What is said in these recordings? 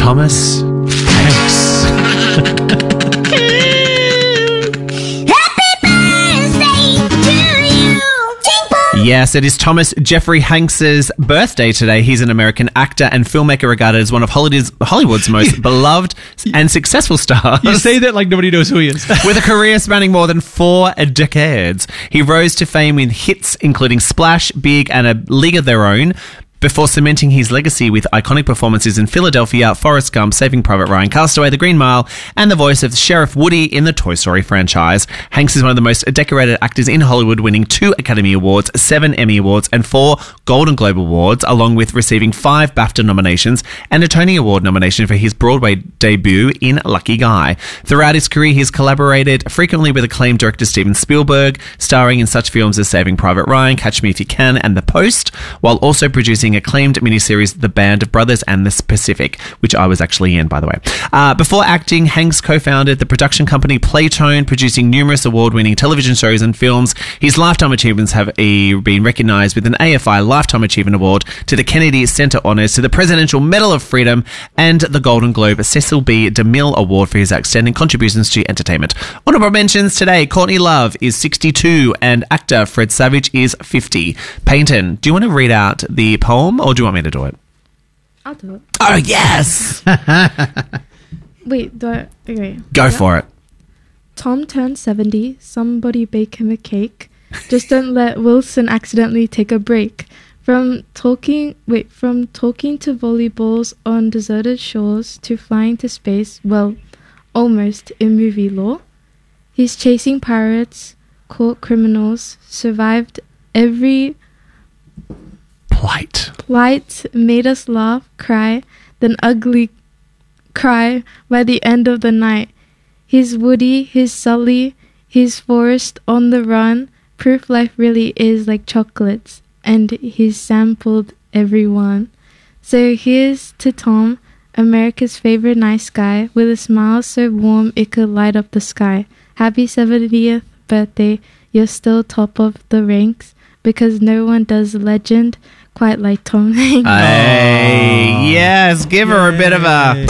Thomas Hanks. Yes, it is Thomas Jeffrey Hanks's birthday today. He's an American actor and filmmaker regarded as one of Hollywood's most beloved and successul stars. You say that like nobody knows who he is. With a career spanning more than 4 decades. He rose to fame in hits including Splash, Big, and A League of Their Own, before cementing his legacy with iconic performances in Philadelphia, Forrest Gump, Saving Private Ryan, Castaway, The Green Mile, and the voice of Sheriff Woody in the Toy Story franchise. Hanks is one of the most decorated actors in Hollywood, winning 2 Academy Awards, 7 Emmy Awards, and 4 Golden Globe Awards, along with receiving 5 BAFTA nominations and a Tony Award nomination for his Broadway debut in Lucky Guy. Throughout his career, he's collaborated frequently with acclaimed director Steven Spielberg, starring in such films as Saving Private Ryan, Catch Me If You Can, and The Post, while also producing acclaimed miniseries The Band of Brothers and the Pacific, which I was actually in, by the way. Before acting, Hanks co-founded the production company Playtone, producing numerous award-winning television shows and films. His lifetime achievements have been recognized with an AFI Lifetime Achievement Award, to the Kennedy Center Honors, to the Presidential Medal of Freedom, and the Golden Globe Cecil B. DeMille Award for his outstanding contributions to entertainment. Honorable mentions today: Courtney Love is 62 and actor Fred Savage is 50. Peyton, do you want to read out the poem, or do you want me to do it? I'll do it. Oh, yes! Wait, okay. Go for it. Tom turned 70. Somebody bake him a cake. Just don't let Wilson accidentally take a break. From talking to volleyballs on deserted shores to flying to space, well, almost in movie lore. He's chasing pirates, caught criminals, survived every plight, made us laugh, cry, then ugly cry by the end of the night. He's Woody, he's Sully, he's Forrest on the run, proof life really is like chocolates, and he's sampled everyone. So here's to Tom, America's favorite nice guy, with a smile so warm it could light up the sky. Happy 70th birthday, you're still top of the ranks, because no one does legend quite like Tom Hanks. Hey, yes, give her a bit of a...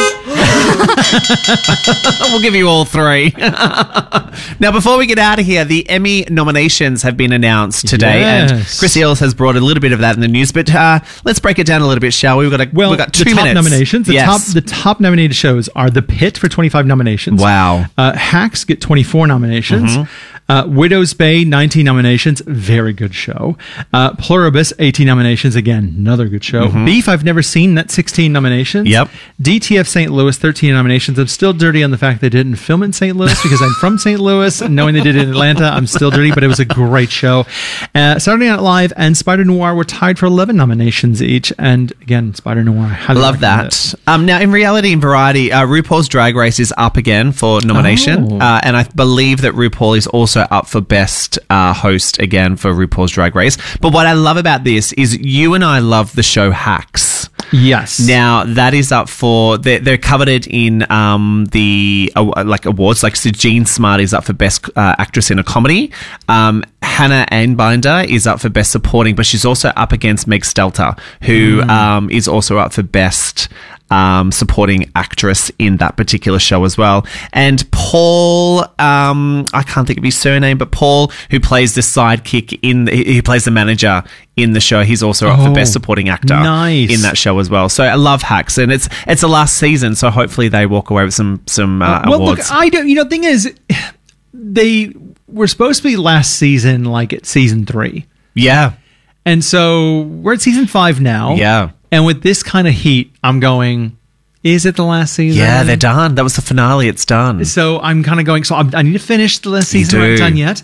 We'll give you all 3. Now, before we get out of here, the Emmy nominations have been announced today, and Chris Ellis has brought a little bit of that in the news, but let's break it down a little bit, shall we? We've got 2 minutes. The top nominations, the top nominated shows are The Pit for 25 nominations. Wow. Hacks get 24 nominations. Widow's Bay, 19 nominations. Very good show. Pluribus, 18 nominations. Again, another good show. Beef, I've never seen. That's 16 nominations. Yep. DTF St. Louis, 13 nominations. I'm still dirty on the fact they didn't film in St. Louis because I'm from St. Louis, and knowing they did it in Atlanta, I'm still dirty, but it was a great show. Saturday Night Live and Spider Noir were tied for 11 nominations each. And again, Spider Noir. Love that. Now, in reality and variety, RuPaul's Drag Race is up again for nomination. And I believe that RuPaul is also up for Best Host again for RuPaul's Drag Race. But what I love about this is you and I love the show Hacks. Yes. Now, that is up for... They're coveted in the awards. Like, so Jean Smart is up for Best Actress in a Comedy. Hannah Einbinder is up for Best Supporting, but she's also up against Meg Stelter, who is also up for Best Supporting Actress in that particular show as well. And Paul, I can't think of his surname, but Paul, who plays the sidekick he plays the manager in the show, he's also up for Best Supporting Actor in that show as well. So I love Hacks, and it's the last season, so hopefully they walk away with some awards. Look, I don't. The thing is, they were supposed to be last season, like at season 3. Yeah, and so we're at season 5 now. Yeah. And with this kind of heat, I'm going, is it the last season? Yeah, they're done. That was the finale. It's done. So I'm kind of going, I need to finish the last season. We're not done yet.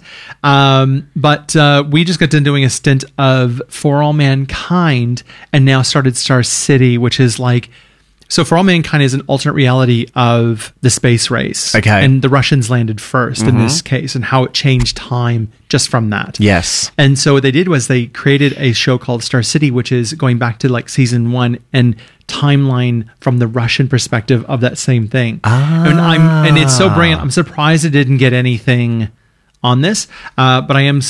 But we just got done doing a stint of For All Mankind and now started Star City, which is like... So For All Mankind is an alternate reality of the space race. Okay. And the Russians landed first in this case, and how it changed time just from that. Yes. And so what they did was they created a show called Star City, which is going back to like season 1 and timeline from the Russian perspective of that same thing. And it's so brilliant. I'm surprised it didn't get anything on this, but I am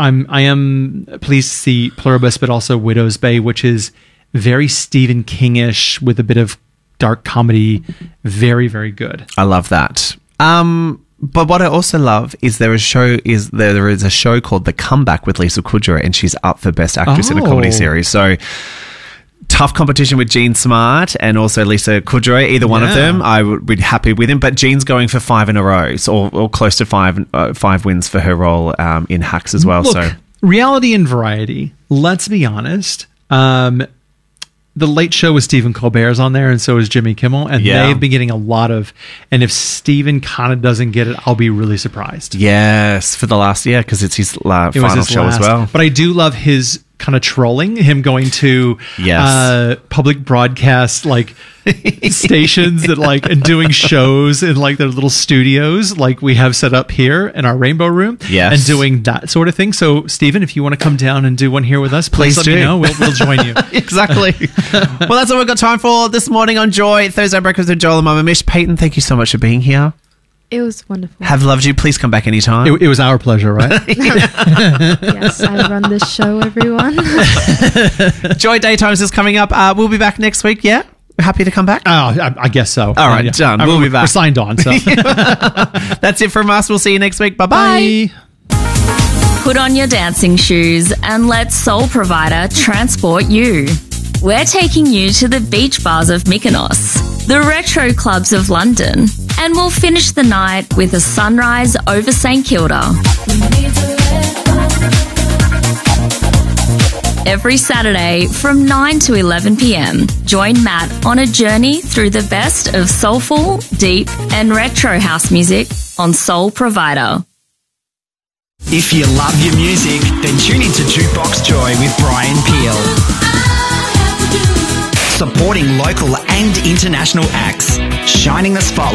pleased to see Pluribus, but also Widow's Bay, which is very Stephen King-ish with a bit of dark comedy. Very, very good. I love that. But what I also love is there is a show called The Comeback with Lisa Kudrow, and she's up for Best Actress in a Comedy Series. So tough competition with Jean Smart and also Lisa Kudrow. Either one of them, I would be happy with him. But Jean's going for 5 in a row, or close to 5 wins for her role in Hacks as well. Look, so reality and variety. Let's be honest. The Late Show with Stephen Colbert's on there, and so is Jimmy Kimmel, and they've been getting a lot of. And if Stephen kind of doesn't get it, I'll be really surprised. Yes, for the last because it's his final show as well. But I do love his kind of trolling, him going to public broadcast stations that and doing shows in their little studios like we have set up here in our Rainbow Room, and doing that sort of thing. So Stephen, if you want to come down and do one here with us, please let me know. We'll join you. Exactly. Well, that's all we've got time for this morning on Joy Thursday Breakfast with Joel and Mama Mish. Peyton, thank you so much for being here. It was wonderful. Have loved you. Please come back anytime. It was our pleasure, right? Yes, I run this show, everyone. Joy Daytimes is coming up. We'll be back next week, yeah? Happy to come back? I guess so. All right, done. We'll be back. We're signed on, so. That's it from us. We'll see you next week. Bye-bye. Bye. Put on your dancing shoes and let Soul Provider transport you. We're taking you to the beach bars of Mykonos, the retro clubs of London, and we'll finish the night with a sunrise over St Kilda. Every Saturday from 9 to 11 p.m, join Matt on a journey through the best of soulful, deep, and retro house music on Soul Provider. If you love your music, then tune into Jukebox Joy with Brian Peel. Supporting local and international acts, shining the spotlight